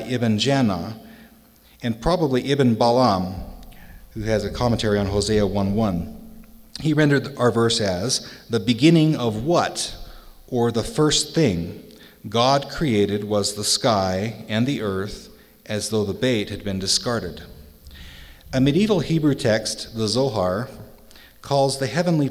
Ibn Jannah, and probably Ibn Balaam, who has a commentary on Hosea 1:1. He rendered our verse as, the beginning of what, or the first thing, God created was the sky and the earth, as though the bait had been discarded. A medieval Hebrew text, the Zohar, calls the heavenly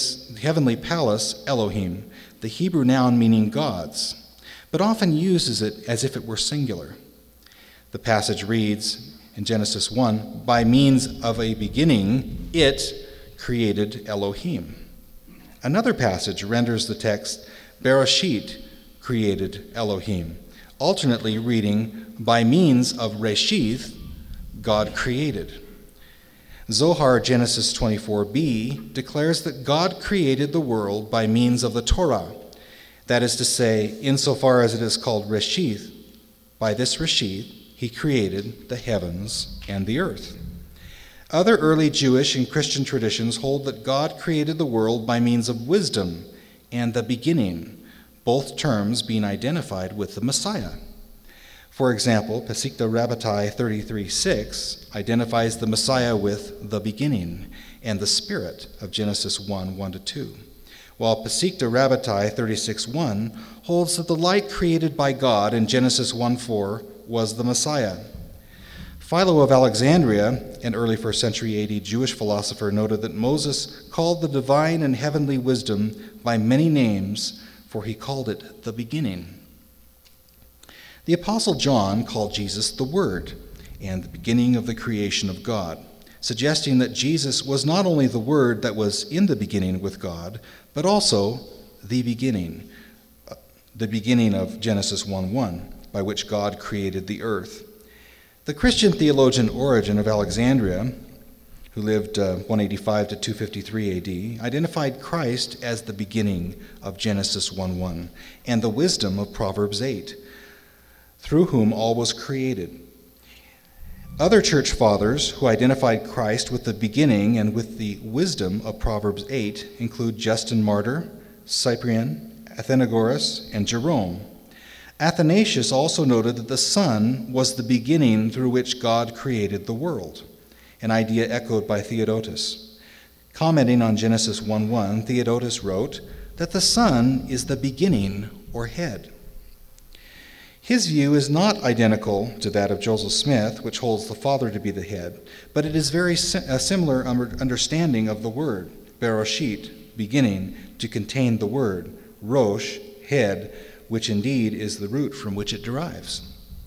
palace Elohim, the Hebrew noun meaning gods, but often uses it as if it were singular. The passage reads in Genesis 1, by means of a beginning, it created Elohim. Another passage renders the text, Bereshit created Elohim, alternately reading, by means of Reshith, God created. Zohar Genesis 24b declares that God created the world by means of the Torah, that is to say, insofar as it is called Reshith, by this Reshith he created the heavens and the earth. Other early Jewish and Christian traditions hold that God created the world by means of wisdom and the beginning, both terms being identified with the Messiah. For example, Pesikta Rabbatai 33:6 identifies the Messiah with the beginning and the Spirit of Genesis 1:1-2, while Pesikta Rabbatai 36:1 holds that the light created by God in Genesis 1:4 was the Messiah. Philo of Alexandria, an early 1st century AD Jewish philosopher, noted that Moses called the divine and heavenly wisdom by many names, for he called it the beginning. The Apostle John called Jesus the Word and the beginning of the creation of God, suggesting that Jesus was not only the Word that was in the beginning with God, but also the beginning of Genesis 1:1, by which God created the earth. The Christian theologian Origen of Alexandria, who lived 185 to 253 AD, identified Christ as the beginning of Genesis 1:1 and the wisdom of Proverbs 8, through whom all was created. Other church fathers who identified Christ with the beginning and with the wisdom of Proverbs 8 include Justin Martyr, Cyprian, Athenagoras, and Jerome. Athanasius also noted that the Son was the beginning through which God created the world, an idea echoed by Theodotus. Commenting on Genesis 1:1, Theodotus wrote that the Son is the beginning or head. His view is not identical to that of Joseph Smith, which holds the Father to be the head, but it is a similar understanding of the word, Bereshit, beginning, to contain the word, Rosh, head, which indeed is the root from which it derives.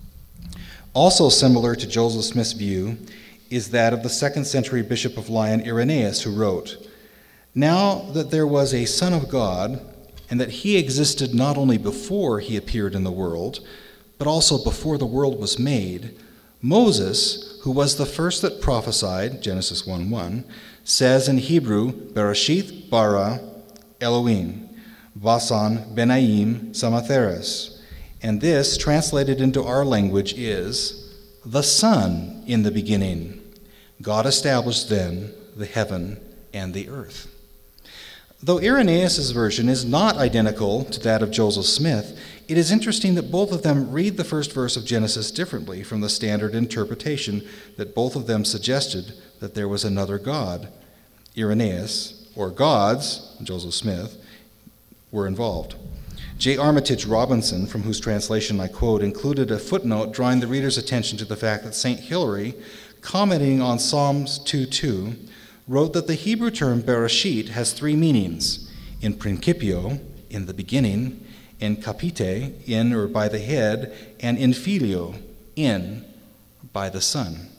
Also similar to Joseph Smith's view is that of the 2nd century Bishop of Lyon, Irenaeus, who wrote, now that there was a Son of God, and that he existed not only before he appeared in the world, but also before the world was made, Moses, who was the first that prophesied, Genesis 1:1, says in Hebrew, Bereshith bara Elohim, Vasan Benaim Samatheres. And this, translated into our language, is the Son in the beginning. God established then the heaven and the earth. Though Irenaeus' version is not identical to that of Joseph Smith, it is interesting that both of them read the first verse of Genesis differently from the standard interpretation that both of them suggested that there was another God. Irenaeus, or gods, Joseph Smith, were involved. J. Armitage Robinson, from whose translation I quote, included a footnote drawing the reader's attention to the fact that St. Hilary, commenting on Psalms 2:2, wrote that the Hebrew term Bereshit has three meanings: in principio, in the beginning; in capite, in or by the head; and in filio, in, by the Son.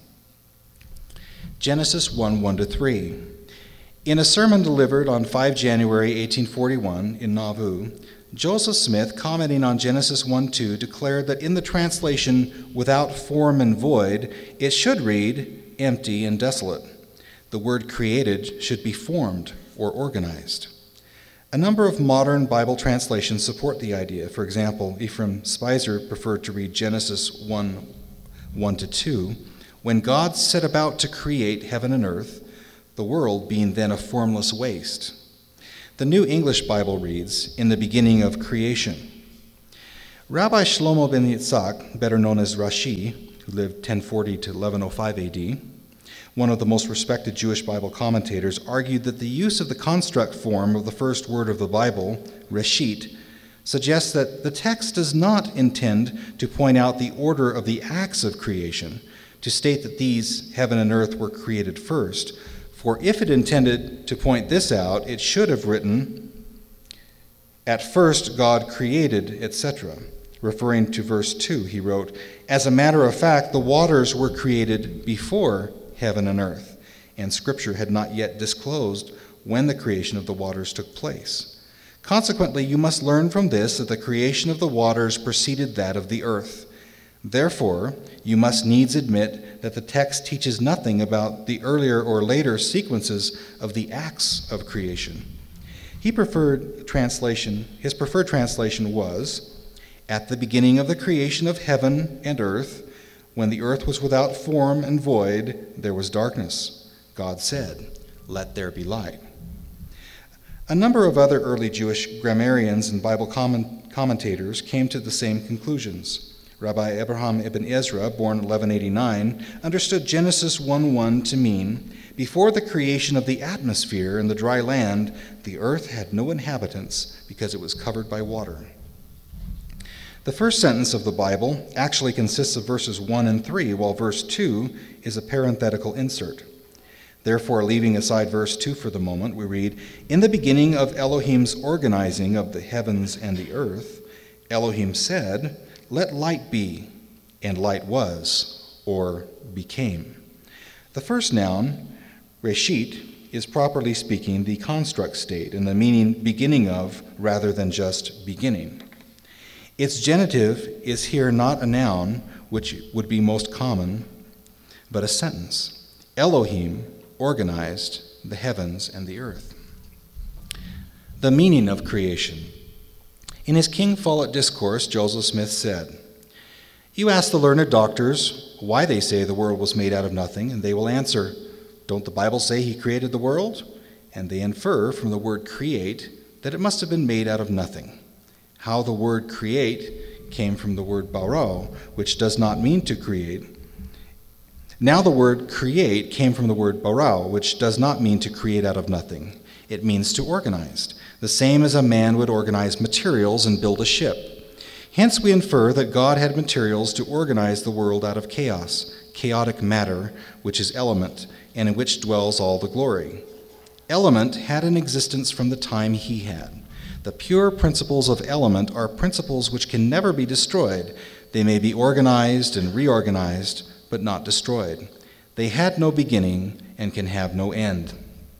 Genesis 1:1-3. In a sermon delivered on 5 January 1841 in Nauvoo, Joseph Smith, commenting on Genesis 1:2, declared that in the translation without form and void, it should read empty and desolate. The word created should be formed or organized. A number of modern Bible translations support the idea. For example, Ephraim Spicer preferred to read Genesis 1:1-2, when God set about to create heaven and earth, the world being then a formless waste. The New English Bible reads, in the beginning of creation. Rabbi Shlomo ben Yitzhak, better known as Rashi, who lived 1040 to 1105 AD, one of the most respected Jewish Bible commentators, argued that the use of the construct form of the first word of the Bible, Reshit, suggests that the text does not intend to point out the order of the acts of creation, to state that these, heaven and earth, were created first. For if it intended to point this out, it should have written, "At first God created," etc. Referring to verse 2, he wrote, "As a matter of fact, the waters were created before heaven and earth, and Scripture had not yet disclosed when the creation of the waters took place. Consequently, you must learn from this that the creation of the waters preceded that of the earth. Therefore, you must needs admit that the text teaches nothing about the earlier or later sequences of the acts of creation." His preferred translation was, "At the beginning of the creation of heaven and earth, when the earth was without form and void, there was darkness. God said, 'Let there be light.'" A number of other early Jewish grammarians and Bible commentators came to the same conclusions. Rabbi Abraham ibn Ezra, born 1189, understood Genesis 1:1 to mean, "Before the creation of the atmosphere and the dry land, the earth had no inhabitants because it was covered by water." The first sentence of the Bible actually consists of verses 1 and 3, while verse 2 is a parenthetical insert. Therefore, leaving aside verse 2 for the moment, we read, "In the beginning of Elohim's organizing of the heavens and the earth, Elohim said, 'Let light be,' and light was," or became. The first noun, Reshit, is properly speaking the construct state, and the meaning beginning of rather than just beginning. Its genitive is here not a noun, which would be most common, but a sentence. Elohim organized the heavens and the earth. The meaning of creation. In his King Follett Discourse, Joseph Smith said, "You ask the learned doctors why they say the world was made out of nothing, and they will answer, 'Don't the Bible say he created the world?' And they infer from the word create that it must have been made out of nothing. How the word create came from the word barao, which does not mean to create. Now the word create came from the word barao, which does not mean to create out of nothing. It means to organize, the same as a man would organize materials and build a ship. Hence we infer that God had materials to organize the world out of chaos, chaotic matter, which is element, and in which dwells all the glory. Element had an existence from the time he had. The pure principles of element are principles which can never be destroyed. They may be organized and reorganized, but not destroyed. They had no beginning and can have no end."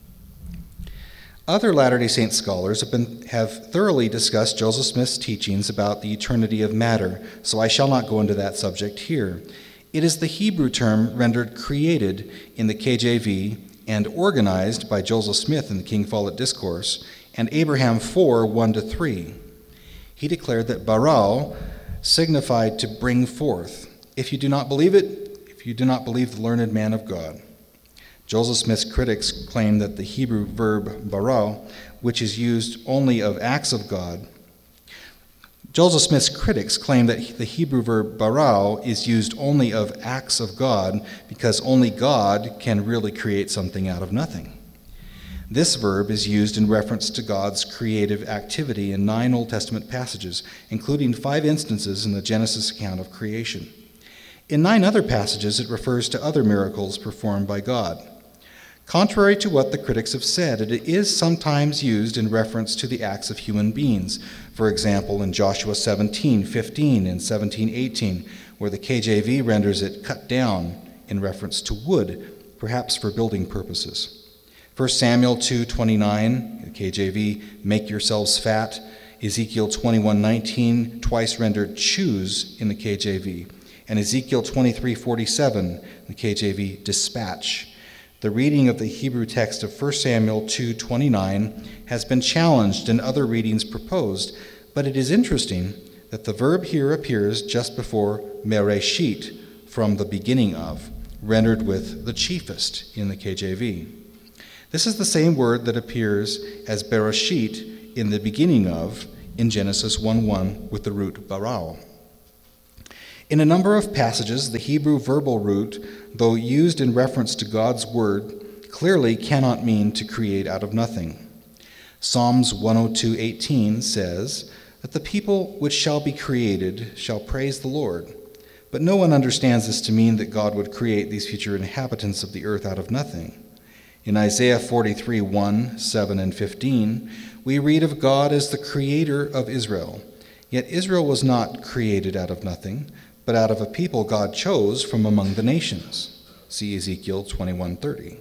Other Latter-day Saint scholars have thoroughly discussed Joseph Smith's teachings about the eternity of matter, so I shall not go into that subject here. It is the Hebrew term rendered created in the KJV and organized by Joseph Smith in the King Follett Discourse, and Abraham 4:1-3. He declared that barao signified to bring forth. If you do not believe it, if you do not believe the learned man of God. Joseph Smith's critics claim that the Hebrew verb barao, which is used only of acts of God, Joseph Smith's critics claim that the Hebrew verb barao is used only of acts of God because only God can really create something out of nothing. This verb is used in reference to God's creative activity in 9 Old Testament passages, including 5 instances in the Genesis account of creation. In 9 other passages, it refers to other miracles performed by God. Contrary to what the critics have said, it is sometimes used in reference to the acts of human beings. For example, in Joshua 17:15 and 17:18, where the KJV renders it cut down in reference to wood, perhaps for building purposes. 1 Samuel 2:29, the KJV, make yourselves fat. Ezekiel 21:19, twice rendered choose in the KJV. And Ezekiel 23:47, the KJV, dispatch. The reading of the Hebrew text of 1 Samuel 2:29 has been challenged and other readings proposed, but it is interesting that the verb here appears just before mereshit, from the beginning of, rendered with the chiefest in the KJV. This is the same word that appears as bereshit, in the beginning of, in Genesis 1:1 with the root barao. In a number of passages, the Hebrew verbal root, though used in reference to God's word, clearly cannot mean to create out of nothing. Psalms 102:18 says that the people which shall be created shall praise the Lord. But no one understands this to mean that God would create these future inhabitants of the earth out of nothing. In Isaiah 43:1, 7, and 15, we read of God as the creator of Israel. Yet Israel was not created out of nothing, but out of a people God chose from among the nations. See Ezekiel 21:30.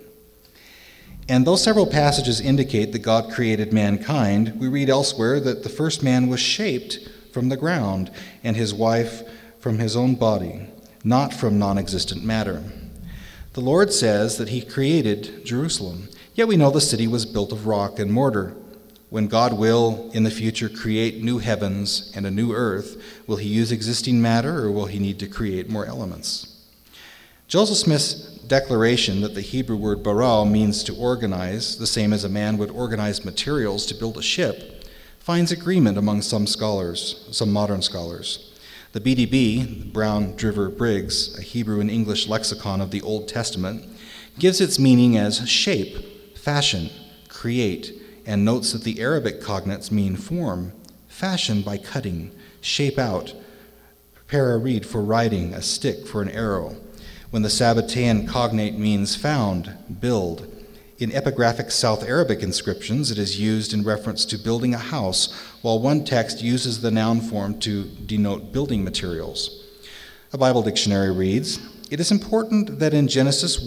And though several passages indicate that God created mankind, we read elsewhere that the first man was shaped from the ground, and his wife from his own body, not from non-existent matter. The Lord says that he created Jerusalem, yet we know the city was built of rock and mortar. When God will, in the future, create new heavens and a new earth, will he use existing matter, or will he need to create more elements? Joseph Smith's declaration that the Hebrew word bara means to organize, the same as a man would organize materials to build a ship, finds agreement among some modern scholars. The BDB, Brown Driver Briggs, a Hebrew and English lexicon of the Old Testament, gives its meaning as shape, fashion, create, and notes that the Arabic cognates mean form, fashion by cutting, shape out, prepare a reed for riding, a stick for an arrow. When the Sabbatean cognate means found, build. In epigraphic South Arabic inscriptions, it is used in reference to building a house, while one text uses the noun form to denote building materials. A Bible dictionary reads, "It is important that in Genesis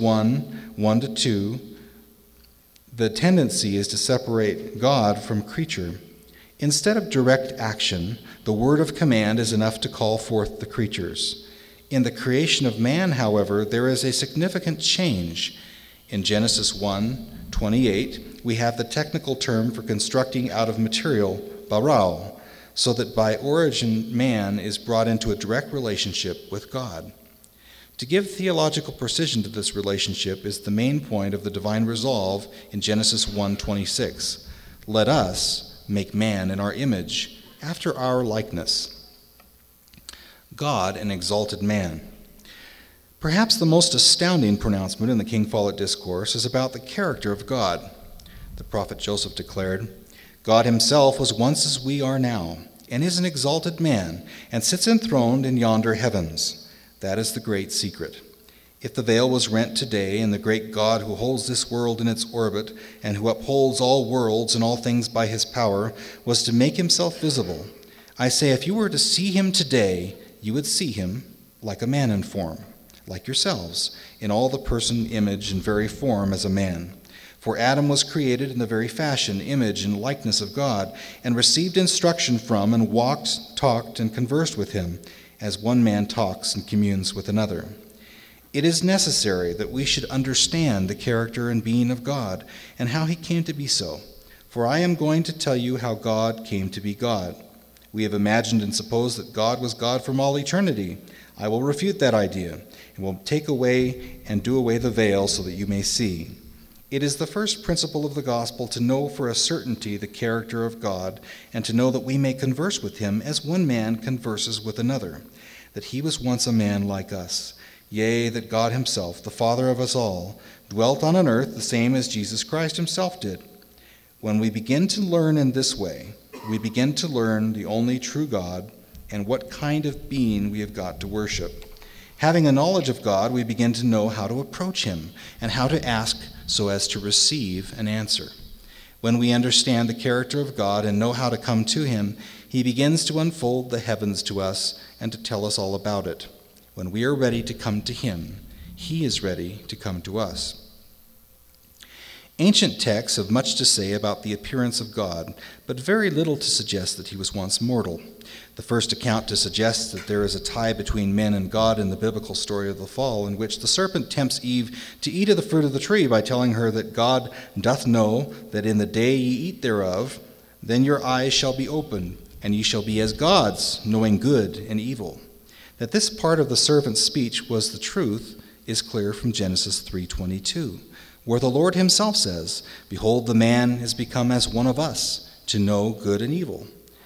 1:1-2, the tendency is to separate God from creature. Instead of direct action, the word of command is enough to call forth the creatures. In the creation of man, however, there is a significant change. In Genesis 1:28, we have the technical term for constructing out of material, barau, so that by origin man is brought into a direct relationship with God. To give theological precision to this relationship is the main point of the divine resolve in Genesis 1:26. Let us make man in our image, after our likeness. God, an exalted man. Perhaps the most astounding pronouncement in the King Follett Discourse is about the character of God. The prophet Joseph declared, God himself was once as we are now, and is an exalted man, and sits enthroned in yonder heavens. That is the great secret. If the veil was rent today, and the great God who holds this world in its orbit, and who upholds all worlds and all things by his power, was to make himself visible, I say if you were to see him today, you would see him like a man in form, like yourselves, in all the person, image, and very form as a man. For Adam was created in the very fashion, image, and likeness of God, and received instruction from, and walked, talked, and conversed with him, as one man talks and communes with another. It is necessary that we should understand the character and being of God, and how he came to be so. For I am going to tell you how God came to be God. We have imagined and supposed that God was God from all eternity. I will refute that idea, and will take away and do away the veil so that you may see. It is the first principle of the gospel to know for a certainty the character of God, and to know that we may converse with him as one man converses with another, that he was once a man like us. Yea, that God himself, the Father of us all, dwelt on an earth the same as Jesus Christ himself did. When we begin to learn in this way, we begin to learn the only true God and what kind of being we have got to worship. Having a knowledge of God, we begin to know how to approach him and how to ask so as to receive an answer. When we understand the character of God and know how to come to him, he begins to unfold the heavens to us and to tell us all about it. When we are ready to come to him, he is ready to come to us. Ancient texts have much to say about the appearance of God, but very little to suggest that he was once mortal. The first account to suggest that there is a tie between men and God in the biblical story of the fall, in which the serpent tempts Eve to eat of the fruit of the tree by telling her that God doth know that in the day ye eat thereof, then your eyes shall be opened, and ye shall be as gods, knowing good and evil. That this part of the serpent's speech was the truth is clear from Genesis 3:22. Where the Lord himself says, Behold, the man is become as one of us, to know good and evil.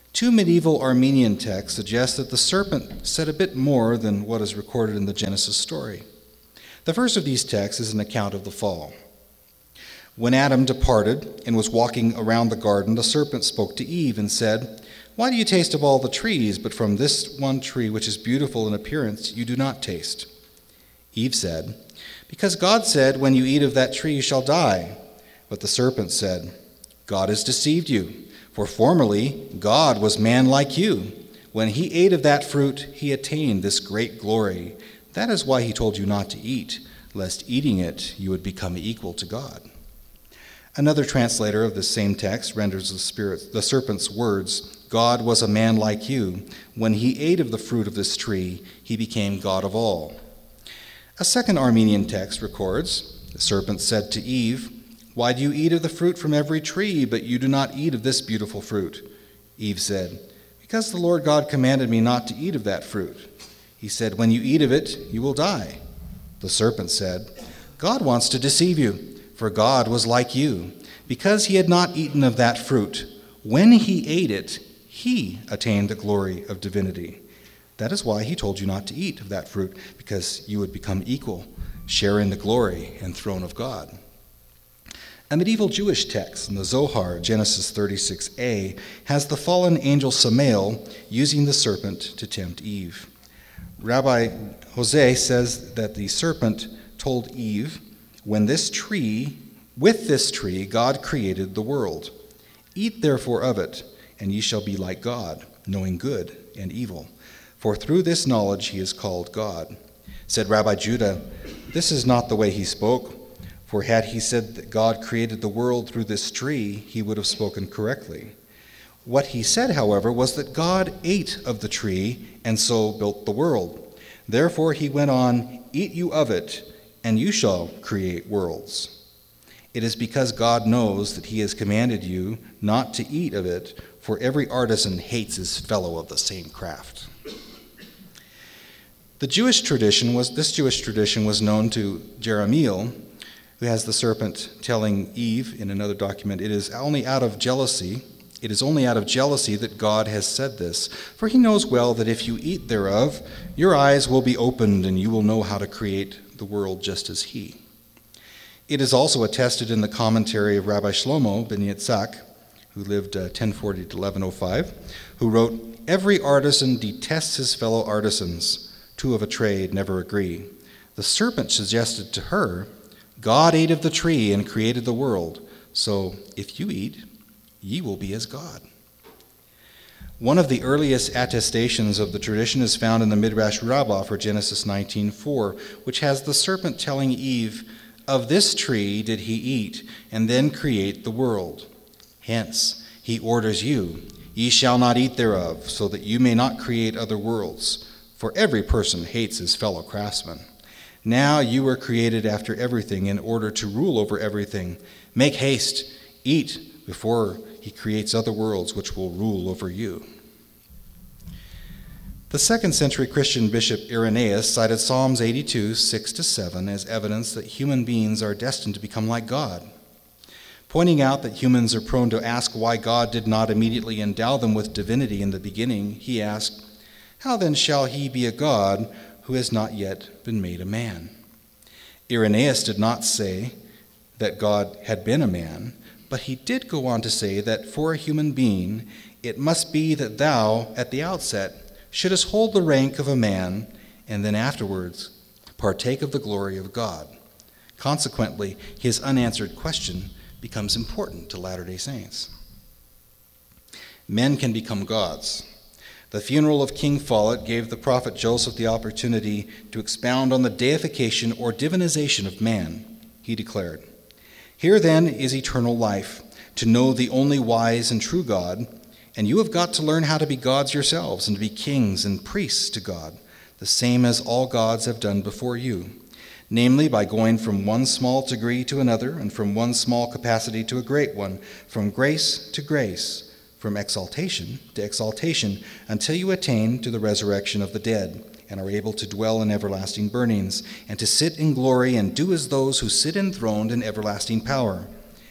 Two medieval Armenian texts suggest that the serpent said a bit more than what is recorded in the Genesis story. The first of these texts is an account of the fall. When Adam departed and was walking around the garden, the serpent spoke to Eve and said, "Why do you taste of all the trees, but from this one tree which is beautiful in appearance you do not taste?" Eve said, "Because God said, 'When you eat of that tree you shall die.' But the serpent said, 'God has deceived you, for formerly God was man like you. When he ate of that fruit, he attained this great glory. That is why he told you not to eat, lest eating it you would become equal to God.'" Another translator of this same text renders the serpent's words, "God was a man like you. When he ate of the fruit of this tree, he became God of all." A second Armenian text records, "The serpent said to Eve, 'Why do you eat of the fruit from every tree, but you do not eat of this beautiful fruit?' Eve said, 'Because the Lord God commanded me not to eat of that fruit. He said, 'When you eat of it, you will die.' The serpent said, 'God wants to deceive you, for God was like you. Because he had not eaten of that fruit, when he ate it, he attained the glory of divinity. That is why he told you not to eat of that fruit, because you would become equal, sharing the glory and throne of God." A medieval Jewish text in the Zohar, Genesis 36a, has the fallen angel Samael using the serpent to tempt Eve. Rabbi Jose says that the serpent told Eve, with this tree God created the world. Eat therefore of it, and ye shall be like God, knowing good and evil. For through this knowledge he is called God. Said Rabbi Judah, this is not the way he spoke, for had he said that God created the world through this tree, he would have spoken correctly. What he said, however, was that God ate of the tree and so built the world. Therefore he went on, eat you of it, and you shall create worlds. It is because God knows that he has commanded you not to eat of it, for every artisan hates his fellow of the same craft. This Jewish tradition was known to Jeremiel, who has the serpent telling Eve in another document, it is only out of jealousy that God has said this, for he knows well that if you eat thereof, your eyes will be opened and you will know how to create the world just as he. It is also attested in the commentary of Rabbi Shlomo ben Yitzhak, who lived 1040 to 1105, who wrote, "Every artisan detests his fellow artisans. Two of a trade never agree. The serpent suggested to her, God ate of the tree and created the world, so if you eat, ye will be as God." One of the earliest attestations of the tradition is found in the Midrash Rabbah for Genesis 19:4, which has the serpent telling Eve, "Of this tree did he eat, and then create the world. Hence, he orders you, ye shall not eat thereof, so that you may not create other worlds. For every person hates his fellow craftsman. Now you were created after everything in order to rule over everything. Make haste, eat before he creates other worlds which will rule over you." The 2nd century Christian bishop Irenaeus cited Psalms 82, 6-7 as evidence that human beings are destined to become like God. Pointing out that humans are prone to ask why God did not immediately endow them with divinity in the beginning, he asked, "How then shall he be a God who has not yet been made a man?" Irenaeus did not say that God had been a man, but he did go on to say that for a human being, it must be that thou, at the outset, shouldest hold the rank of a man, and then afterwards partake of the glory of God. Consequently, his unanswered question becomes important to Latter-day Saints. Men can become gods. The funeral of King Follett gave the prophet Joseph the opportunity to expound on the deification or divinization of man. He declared, "Here then is eternal life, to know the only wise and true God, and you have got to learn how to be gods yourselves and to be kings and priests to God, the same as all gods have done before you, namely by going from one small degree to another and from one small capacity to a great one, from grace to grace, from exaltation to exaltation, until you attain to the resurrection of the dead and are able to dwell in everlasting burnings and to sit in glory and do as those who sit enthroned in everlasting power.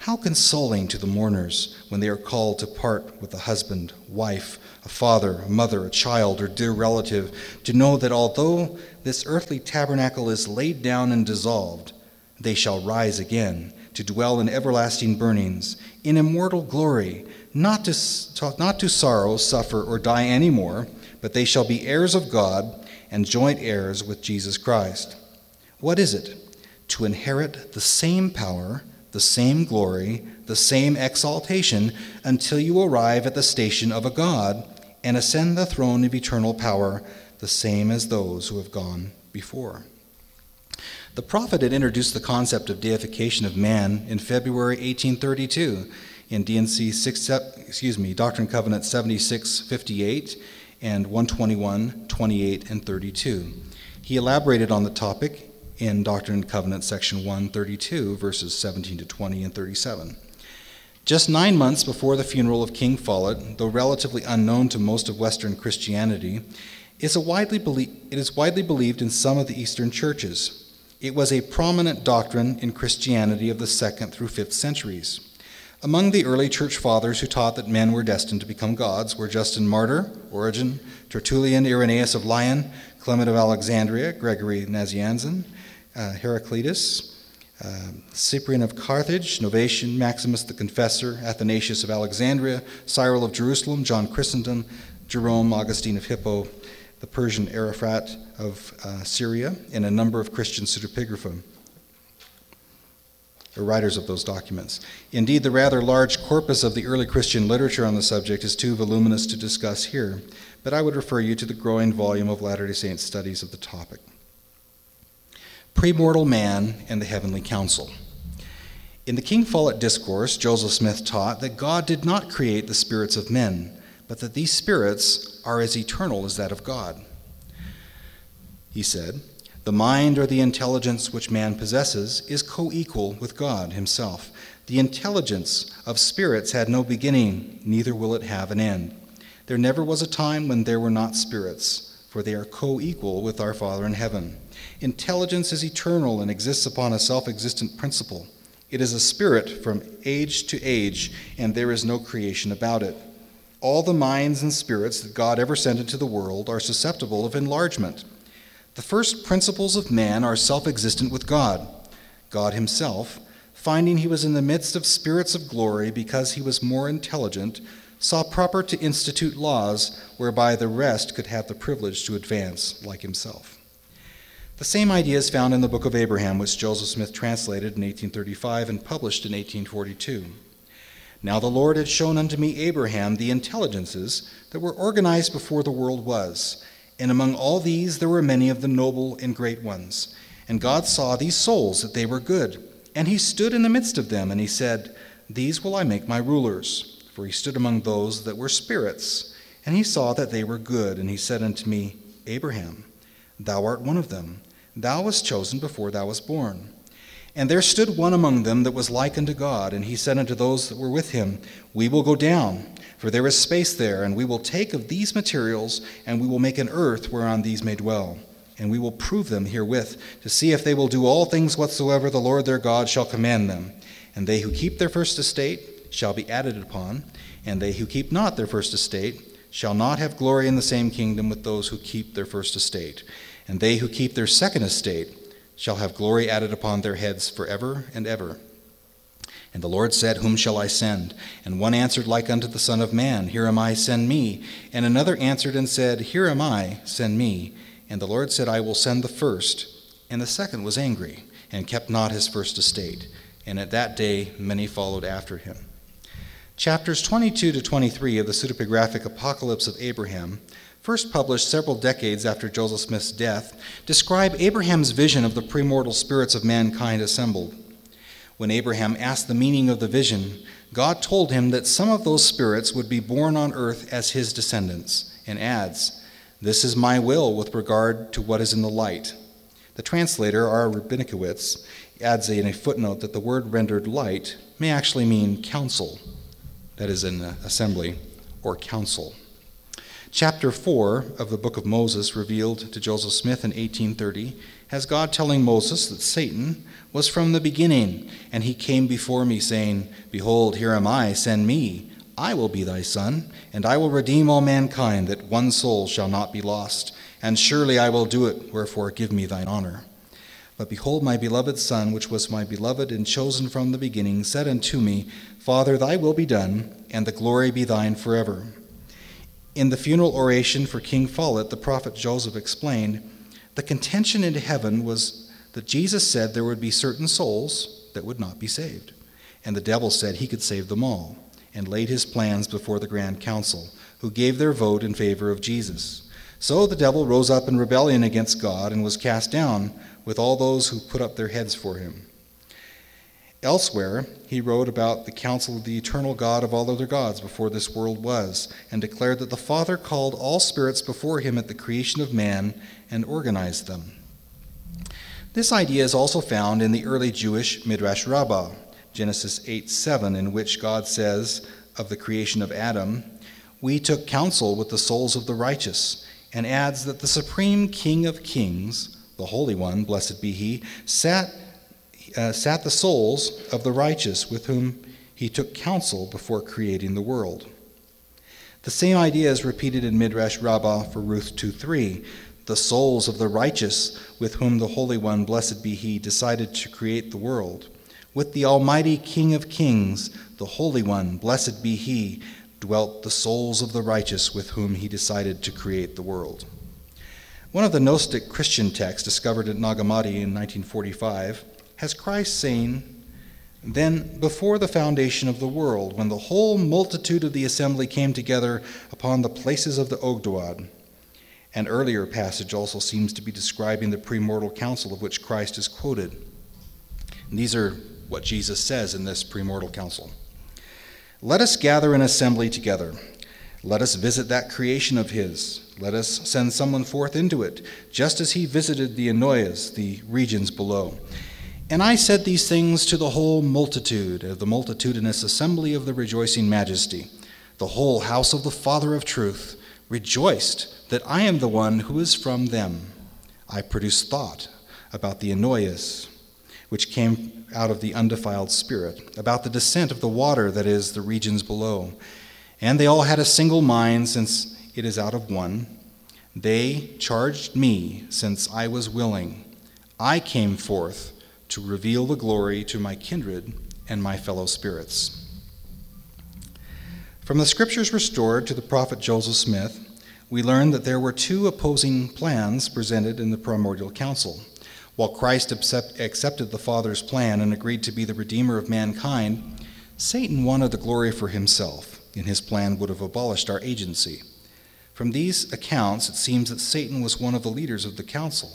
How consoling to the mourners when they are called to part with a husband, wife, a father, a mother, a child, or dear relative, to know that although this earthly tabernacle is laid down and dissolved, they shall rise again to dwell in everlasting burnings, in immortal glory, not to sorrow, suffer, or die any more, but they shall be heirs of God and joint heirs with Jesus Christ. What is it? To inherit the same power, the same glory, the same exaltation, until you arrive at the station of a God and ascend the throne of eternal power, the same as those who have gone before. The prophet had introduced the concept of deification of man in February 1832 in Doctrine and Covenants 76:58 and 121, 28, and 32. He elaborated on the topic in Doctrine and Covenants section 132, verses 17 to 20 and 37. Just 9 months before the funeral of King Follett, though relatively unknown to most of Western Christianity, it is widely believed in some of the Eastern churches. It was a prominent doctrine in Christianity of the 2nd through 5th centuries. Among the early church fathers who taught that men were destined to become gods were Justin Martyr, Origen, Tertullian, Irenaeus of Lyon, Clement of Alexandria, Gregory Nazianzen, Heraclitus, Cyprian of Carthage, Novatian, Maximus the Confessor, Athanasius of Alexandria, Cyril of Jerusalem, John Chrysostom, Jerome, Augustine of Hippo, the Persian Arafat of Syria, and a number of Christian pseudepigrapha, or writers of those documents. Indeed, the rather large corpus of the early Christian literature on the subject is too voluminous to discuss here, but I would refer you to the growing volume of Latter-day Saints studies of the topic. Premortal Man and the Heavenly Council. In the King Follett Discourse, Joseph Smith taught that God did not create the spirits of men, but that these spirits are as eternal as that of God. He said, "The mind or the intelligence which man possesses is co-equal with God himself. The intelligence of spirits had no beginning, neither will it have an end. There never was a time when there were not spirits, for they are co-equal with our Father in heaven. Intelligence is eternal and exists upon a self-existent principle. It is a spirit from age to age, and there is no creation about it. All the minds and spirits that God ever sent into the world are susceptible of enlargement. The first principles of man are self-existent with God. God himself, finding he was in the midst of spirits of glory because he was more intelligent, saw proper to institute laws whereby the rest could have the privilege to advance like himself." The same idea is found in the Book of Abraham, which Joseph Smith translated in 1835 and published in 1842. "Now the Lord had shown unto me Abraham the intelligences that were organized before the world was, and among all these there were many of the noble and great ones. And God saw these souls that they were good, and he stood in the midst of them, and he said, These will I make my rulers. For he stood among those that were spirits, and he saw that they were good, and he said unto me, Abraham, thou art one of them. Thou wast chosen before thou wast born. And there stood one among them that was like unto God, and he said unto those that were with him, We will go down, for there is space there, and we will take of these materials, and we will make an earth whereon these may dwell. And we will prove them herewith, to see if they will do all things whatsoever the Lord their God shall command them. And they who keep their first estate shall be added upon, and they who keep not their first estate shall not have glory in the same kingdom with those who keep their first estate. And they who keep their second estate shall have glory added upon their heads forever and ever. And the Lord said, Whom shall I send? And one answered like unto the Son of Man, Here am I, send me. And another answered and said, Here am I, send me. And the Lord said, I will send the first. And the second was angry, and kept not his first estate. And at that day many followed after him. Chapters 22 to 23 of the pseudepigraphic Apocalypse of Abraham, first published several decades after Joseph Smith's death, describe Abraham's vision of the premortal spirits of mankind assembled. When Abraham asked the meaning of the vision, God told him that some of those spirits would be born on earth as his descendants, and adds, This is my will with regard to what is in the light. The translator, R. Rabinowitz, adds in a footnote that the word rendered light may actually mean council, that is, an assembly or council. Chapter 4 of the book of Moses, revealed to Joseph Smith in 1830, has God telling Moses that Satan was from the beginning, and he came before me, saying, Behold, here am I, send me. I will be thy son, and I will redeem all mankind, that one soul shall not be lost. And surely I will do it, wherefore give me thine honor. But behold, my beloved Son, which was my beloved and chosen from the beginning, said unto me, Father, thy will be done, and the glory be thine forever. In the funeral oration for King Follett, the prophet Joseph explained, the contention in heaven was that Jesus said there would be certain souls that would not be saved, and the devil said he could save them all, and laid his plans before the grand council, who gave their vote in favor of Jesus. So the devil rose up in rebellion against God and was cast down with all those who put up their heads for him. Elsewhere, he wrote about the counsel of the eternal God of all other gods before this world was, and declared that the Father called all spirits before him at the creation of man and organized them. This idea is also found in the early Jewish Midrash Rabbah, Genesis 8:7, in which God says of the creation of Adam, "We took counsel with the souls of the righteous," and adds that the supreme King of kings, the Holy One, blessed be he, sat the souls of the righteous with whom he took counsel before creating the world. The same idea is repeated in Midrash Rabbah for Ruth 2:3, the souls of the righteous with whom the Holy One, blessed be he, decided to create the world. With the Almighty King of kings, the Holy One, blessed be he, dwelt the souls of the righteous with whom he decided to create the world. One of the Gnostic Christian texts discovered at Nag Hammadi in 1945 has Christ saying, "Then before the foundation of the world, when the whole multitude of the assembly came together upon the places of the Ogdoad." An earlier passage also seems to be describing the premortal council of which Christ is quoted. And these are what Jesus says in this premortal council. "Let us gather an assembly together. Let us visit that creation of his. Let us send someone forth into it, just as he visited the Anoyas, the regions below. And I said these things to the whole multitude, of the multitudinous assembly of the rejoicing majesty. The whole house of the Father of truth rejoiced that I am the one who is from them. I produced thought about the Anoyas, which came out of the undefiled spirit, about the descent of the water, that is, the regions below. And they all had a single mind, since it is out of one. They charged me, since I was willing. I came forth to reveal the glory to my kindred and my fellow spirits." From the scriptures restored to the prophet Joseph Smith, we learn that there were two opposing plans presented in the primordial council. While Christ accepted the Father's plan and agreed to be the Redeemer of mankind, Satan wanted the glory for himself, and his plan would have abolished our agency. From these accounts, it seems that Satan was one of the leaders of the council,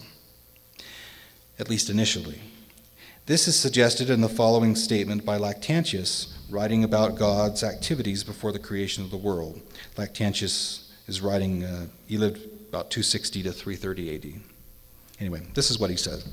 at least initially. This is suggested in the following statement by Lactantius, writing about God's activities before the creation of the world. Lactantius is writing, he lived about 260 to 330 AD. Anyway, this is what he said.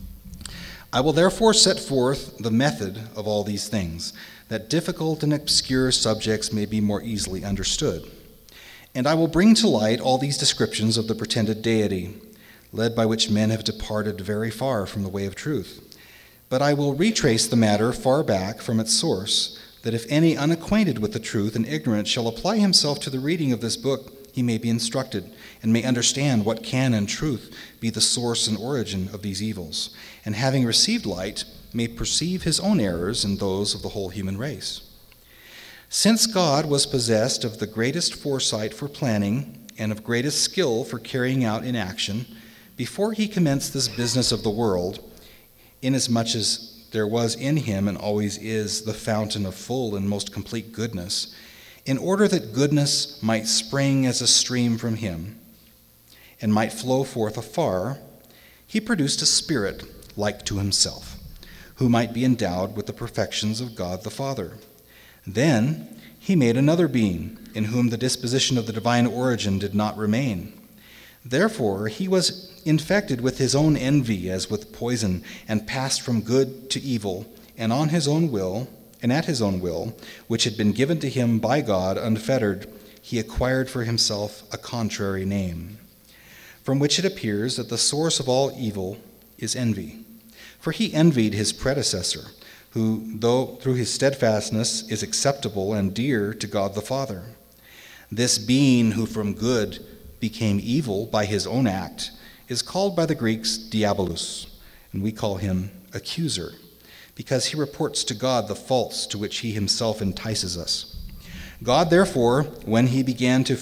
"I will therefore set forth the method of all these things, that difficult and obscure subjects may be more easily understood. And I will bring to light all these descriptions of the pretended deity, led by which men have departed very far from the way of truth. But I will retrace the matter far back from its source, that if any unacquainted with the truth and ignorant shall apply himself to the reading of this book, he may be instructed, and may understand what can in truth be the source and origin of these evils, and having received light, may perceive his own errors and those of the whole human race. Since God was possessed of the greatest foresight for planning and of greatest skill for carrying out in action, before he commenced this business of the world, inasmuch as there was in him and always is the fountain of full and most complete goodness, in order that goodness might spring as a stream from him and might flow forth afar, he produced a spirit like to himself, who might be endowed with the perfections of God the Father. Then he made another being, in whom the disposition of the divine origin did not remain. Therefore he was infected with his own envy as with poison, and passed from good to evil, and at his own will, which had been given to him by God unfettered, he acquired for himself a contrary name, from which it appears that the source of all evil is envy. For he envied his predecessor, who, though through his steadfastness, is acceptable and dear to God the Father. This being who from good became evil by his own act is called by the Greeks diabolus, and we call him accuser, because he reports to God the faults to which he himself entices us. God therefore, when he began the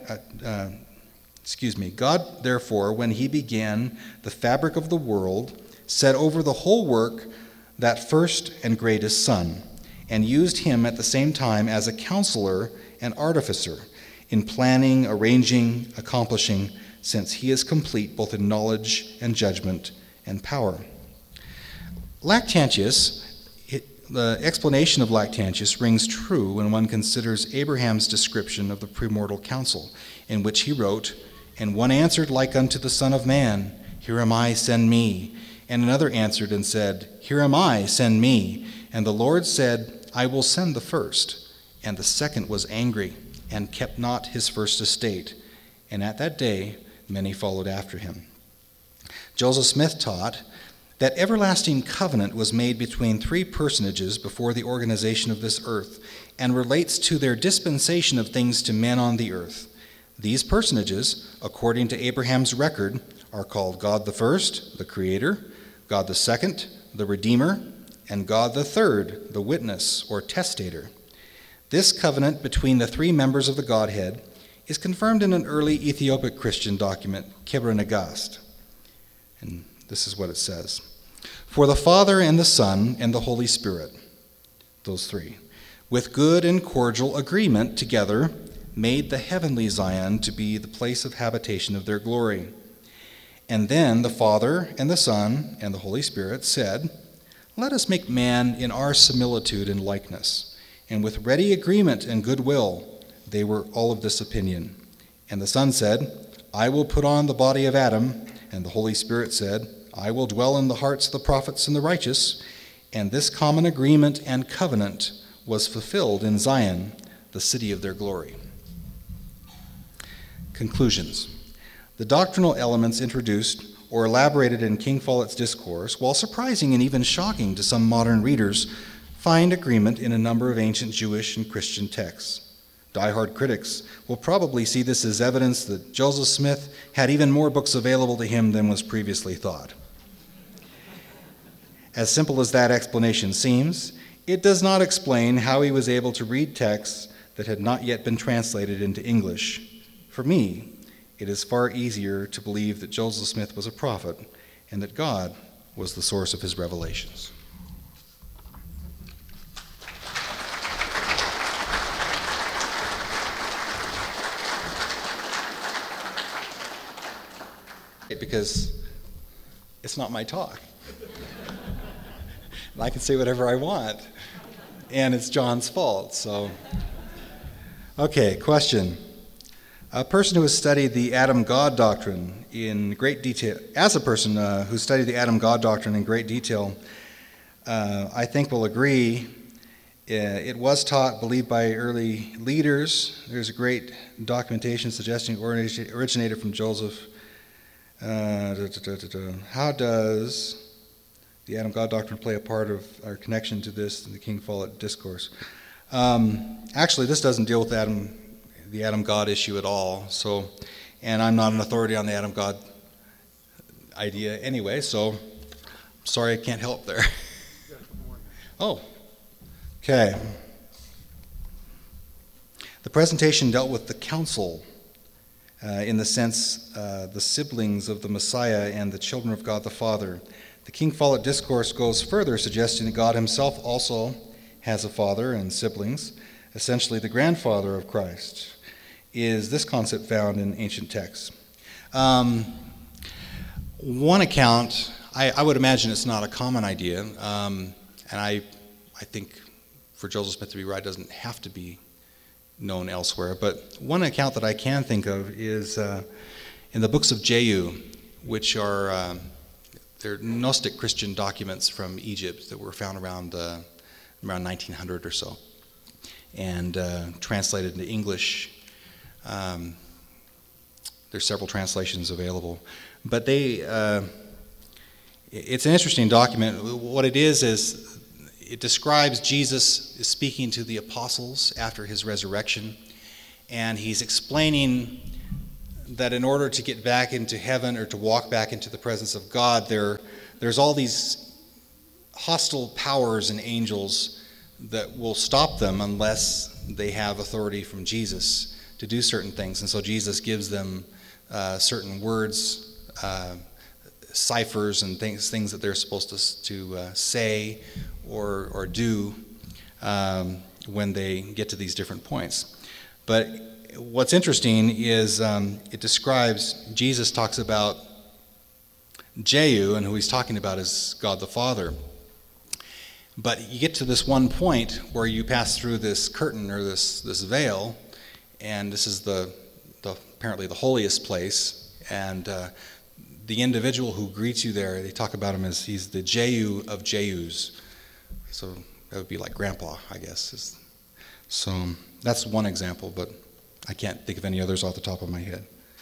fabric of the world, set over the whole work that first and greatest Son, and used him at the same time as a counselor and artificer in planning, arranging, accomplishing, since he is complete both in knowledge and judgment and power. Lactantius, the explanation of Lactantius rings true when one considers Abraham's description of the premortal council, in which he wrote, "And one answered like unto the Son of Man, Here am I, send me. And another answered and said, Here am I, send me. And the Lord said, I will send the first. And the second was angry, and kept not his first estate. And at that day many followed after him." Joseph Smith taught that everlasting covenant was made between three personages before the organization of this earth, and relates to their dispensation of things to men on the earth. These personages, according to Abraham's record, are called God the first, the Creator, God the second, the Redeemer, and God the third, the Witness or Testator. This covenant between the three members of the Godhead is confirmed in an early Ethiopic Christian document, Kebra Nagast. And this is what it says. "For the Father and the Son and the Holy Spirit," those three, "with good and cordial agreement together, made the heavenly Zion to be the place of habitation of their glory. And then the Father and the Son and the Holy Spirit said, Let us make man in our similitude and likeness. And with ready agreement and goodwill, they were all of this opinion. And the Son said, I will put on the body of Adam. And the Holy Spirit said, I will dwell in the hearts of the prophets and the righteous. And this common agreement and covenant was fulfilled in Zion, the city of their glory." Conclusions. The doctrinal elements introduced or elaborated in King Follett's discourse, while surprising and even shocking to some modern readers, find agreement in a number of ancient Jewish and Christian texts. Die-hard critics will probably see this as evidence that Joseph Smith had even more books available to him than was previously thought. As simple as that explanation seems, it does not explain how he was able to read texts that had not yet been translated into English. For me, it is far easier to believe that Joseph Smith was a prophet and that God was the source of his revelations. Because it's not my talk. And I can say whatever I want. And it's John's fault, so. Okay, question. A person who has studied the Adam-God doctrine in great detail, as a person who studied the Adam-God doctrine in great detail, I think will agree it was taught, believed by early leaders. There's a great documentation suggesting it originated from Joseph. How does the Adam-God doctrine play a part of our connection to this in the King Follett discourse? Actually, this doesn't deal with the Adam-God issue at all. So, and I'm not an authority on the Adam-God idea anyway, so sorry I can't help there. Oh, okay. The presentation dealt with the council in the sense the siblings of the Messiah and the children of God the Father. The King Follett discourse goes further, suggesting that God himself also has a father and siblings, essentially the grandfather of Christ. Is this concept found in ancient texts? One account, I would imagine it's not a common idea, and I think for Joseph Smith to be right doesn't have to be known elsewhere, but one account that I can think of is in the books of Jehu, which are they're Gnostic Christian documents from Egypt that were found around 1900 or so, and translated into English There's several translations available. But it's an interesting document. What it is it describes Jesus speaking to the apostles after his resurrection, and he's explaining that in order to get back into heaven or to walk back into the presence of God, there's all these hostile powers and angels that will stop them unless they have authority from Jesus to do certain things. And so Jesus gives them certain words, ciphers and things that they're supposed to say or do when they get to these different points. But what's interesting is Jesus talks about Jehu, and who he's talking about is God the Father. But you get to this one point where you pass through this curtain or this veil, and this is the apparently the holiest place, and the individual who greets you there, they talk about him as he's the Jehu of Jehus. So that would be like Grandpa, I guess. So that's one example, but I can't think of any others off the top of my head.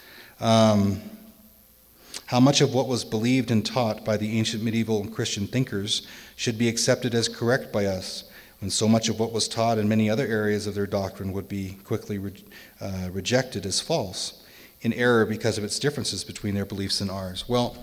How much of what was believed and taught by the ancient medieval and Christian thinkers should be accepted as correct by us, when so much of what was taught in many other areas of their doctrine would be quickly rejected as false, in error because of its differences between their beliefs and ours? Well,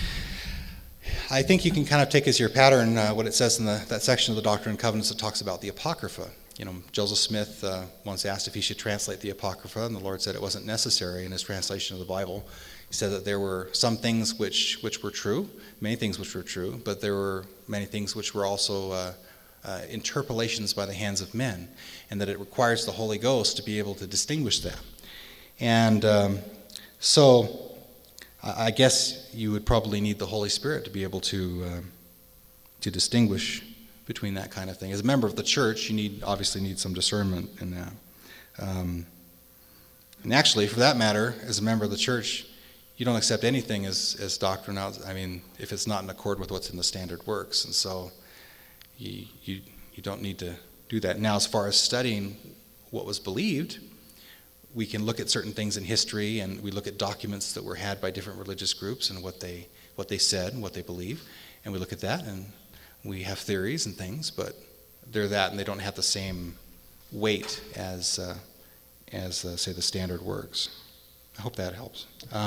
I think you can kind of take as your pattern what it says in that section of the Doctrine and Covenants that talks about the Apocrypha. Joseph Smith once asked if he should translate the Apocrypha, and the Lord said it wasn't necessary in his translation of the Bible. He said that there were some things which were true, many things which were true, but there were many things which were also interpolations by the hands of men, and that it requires the Holy Ghost to be able to distinguish them. And so I guess you would probably need the Holy Spirit to be able to distinguish between that kind of thing. As a member of the church, you obviously need some discernment in that. And actually, for that matter, as a member of the church, you don't accept anything as doctrine if it's not in accord with what's in the standard works. And so you don't need to do that. Now, as far as studying what was believed, we can look at certain things in history, and we look at documents that were had by different religious groups and what they said and what they believe, and we look at that, and we have theories and things, but they're that, and they don't have the same weight as say, the standard works. I hope that helps.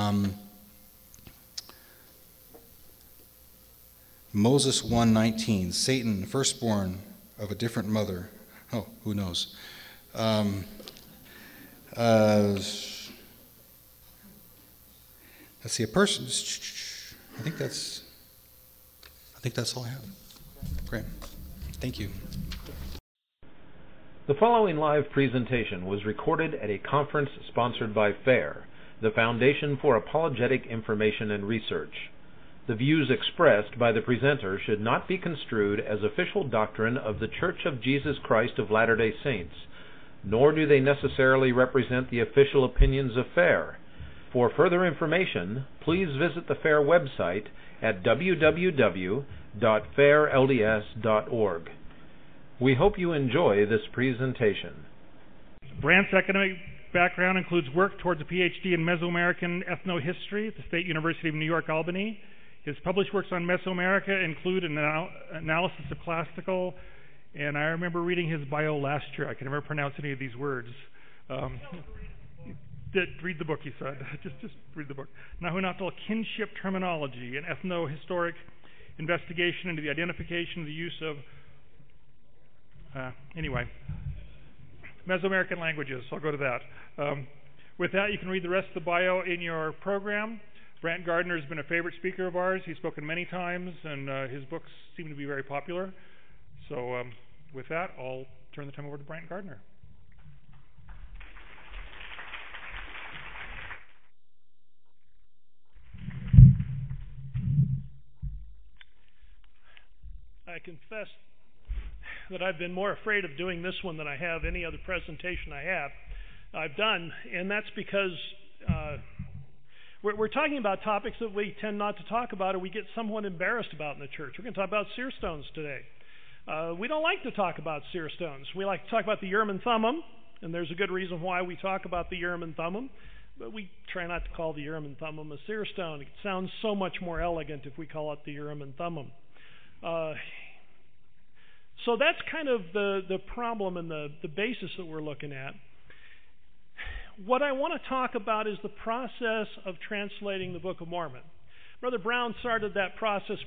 Moses 1:19, Satan, firstborn of a different mother. Oh, who knows? Let's see, a person. I think that's all I have. Great. Thank you. The following live presentation was recorded at a conference sponsored by FAIR, the Foundation for Apologetic Information and Research. The views expressed by the presenter should not be construed as official doctrine of The Church of Jesus Christ of Latter-day Saints, nor do they necessarily represent the official opinions of FAIR. For further information, please visit the FAIR website at www.fairlds.org. We hope you enjoy this presentation. Brandt's academic background includes work towards a PhD in Mesoamerican ethnohistory at the State University of New York, Albany. His published works on Mesoamerica include an analysis of classical, and I remember reading his bio last year. I can never pronounce any of these words. Read the book, he said. Just read the book. Nahuatl kinship terminology, an ethnohistoric investigation into the identification, the use of Mesoamerican languages. I'll go to that. With that, you can read the rest of the bio in your program. Brant Gardner has been a favorite speaker of ours. He's spoken many times, and his books seem to be very popular. So with that, I'll turn the time over to Brant Gardner. I confess that I've been more afraid of doing this one than I have any other presentation I've done, and that's because we're talking about topics that we tend not to talk about or we get somewhat embarrassed about in the church. We're going to talk about seer stones today. We don't like to talk about seer stones. We like to talk about the Urim and Thummim, And there's a good reason why we talk about the Urim and Thummim, but we try not to call the Urim and Thummim a seer stone. It sounds so much more elegant if we call it the Urim and Thummim. So that's kind of the problem and the basis that we're looking at. What I want to talk about is the process of translating the Book of Mormon. Brother Brown started that process